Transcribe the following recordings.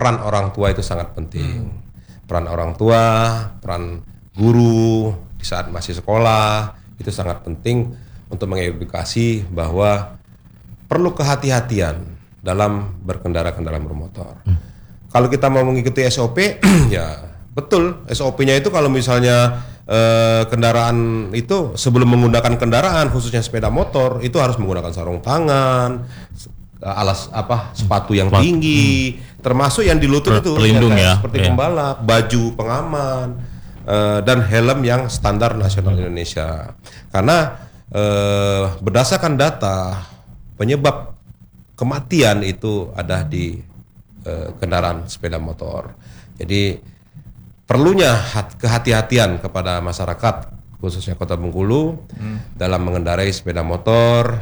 peran orang tua itu sangat penting. Peran orang tua, peran guru di saat masih sekolah itu sangat penting untuk mengedukasi bahwa perlu kehati-hatian dalam berkendara bermotor. Kalau kita mau mengikuti SOP, ya betul SOP-nya itu kalau misalnya kendaraan itu sebelum menggunakan kendaraan khususnya sepeda motor itu harus menggunakan sarung tangan, sepatu yang tinggi, termasuk yang di lutut itu pelindung ya, seperti pembalap, baju pengaman, dan helm yang standar nasional Indonesia. Karena berdasarkan data penyebab kematian itu ada di kendaraan sepeda motor. Jadi perlunya kehati-hatian kepada masyarakat khususnya Kota Bengkulu dalam mengendarai sepeda motor.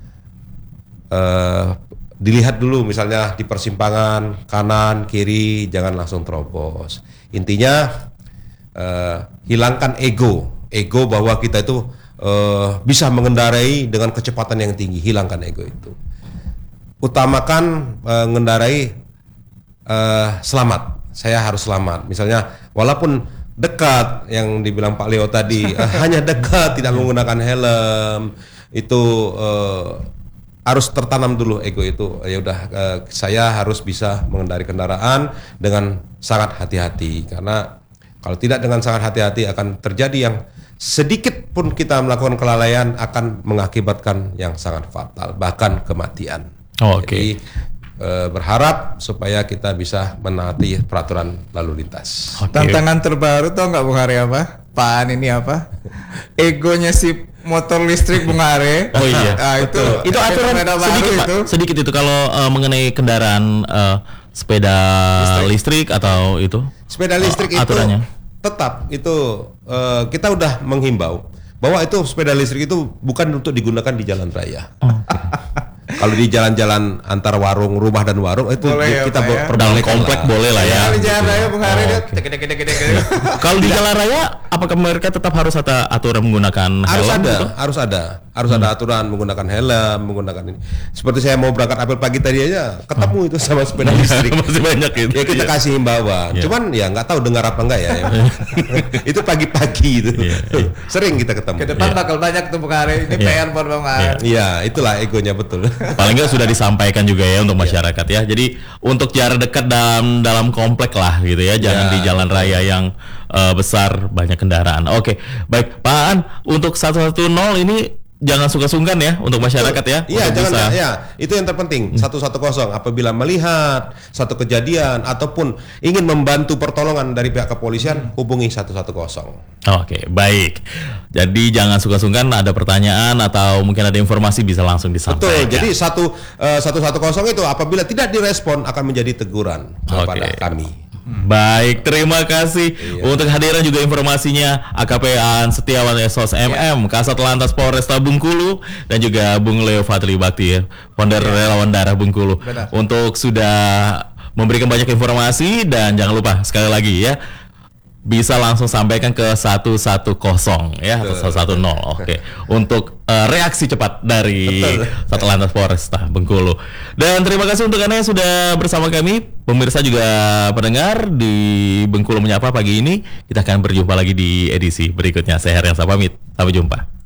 Dilihat dulu misalnya di persimpangan kanan kiri jangan langsung terobos. Intinya hilangkan ego bahwa kita itu bisa mengendarai dengan kecepatan yang tinggi. Hilangkan ego itu. Utamakan mengendarai selamat. Saya harus selamat. Misalnya walaupun dekat yang dibilang Pak Leo tadi, hanya dekat tidak menggunakan helm, itu harus tertanam dulu ego itu. Ya udah, saya harus bisa mengendarai kendaraan dengan sangat hati-hati, karena kalau tidak dengan sangat hati-hati akan terjadi yang sedikit pun kita melakukan kelalaian akan mengakibatkan yang sangat fatal, bahkan kematian. Jadi berharap supaya kita bisa menaati peraturan lalu lintas. Tantangan terbaru tau nggak Bung Hari apa? Pan ini apa? Egonya si motor listrik Bung Hari. Oh iya. Nah, itu aturan sedikit itu kalau mengenai kendaraan sepeda listrik atau itu. Sepeda listrik itu aturannya. Tetap itu kita udah menghimbau bahwa itu sepeda listrik itu bukan untuk digunakan di jalan raya. Kalau di jalan-jalan antar warung, rumah dan warung itu boleh kita dalam komplek boleh lah ya. Di jalan raya Bung Hari Kalau di jalan raya, apakah mereka tetap harus ada aturan menggunakan helm? Harus ada aturan menggunakan helm, menggunakan ini. Seperti saya mau berangkat apel pagi tadi aja, ketemu itu sama sepeda listrik. Masih banyak itu. Ya kita kasih himbauan. Cuman ya nggak tahu dengar apa enggak ya. Itu pagi-pagi itu. Sering kita ketemu. Ke depan bakal banyak tuh Bung Hari. Ini PR buat Bung Hari. Iya, itulah egonya betul. Paling nggak sudah disampaikan juga ya untuk masyarakat ya. Jadi untuk jarak dekat dalam komplek lah gitu ya. Jangan di jalan raya yang besar banyak kendaraan. Oke, baik Pak Aan, untuk 110 ini jangan sungkan-sungkan ya untuk masyarakat ya. Iya, jangan itu yang terpenting. 110 apabila melihat satu kejadian ataupun ingin membantu pertolongan dari pihak kepolisian, hubungi 110. Oke, baik. Jadi jangan sungkan-sungkan, ada pertanyaan atau mungkin ada informasi bisa langsung disampaikan. Betul. Jadi 110 itu apabila tidak direspon akan menjadi teguran kepada kami. Baik, terima kasih untuk kehadiran juga informasinya AKP Aan Setiawan SOS MM, Kasat Lantas Polresta Bengkulu, dan juga Bung Leo Fadli Bakti ya, founder Relawan Darah Bengkulu. Untuk sudah memberikan banyak informasi, dan jangan lupa sekali lagi ya, bisa langsung sampaikan ke 110 ya, atau 110. Oke. Untuk reaksi cepat dari Satlantas Polresta Bengkulu. Dan terima kasih untuk Anda yang sudah bersama kami, pemirsa juga pendengar di Bengkulu Menyapa pagi ini. Kita akan berjumpa lagi di edisi berikutnya. Saya Heriansa pamit. Sampai jumpa.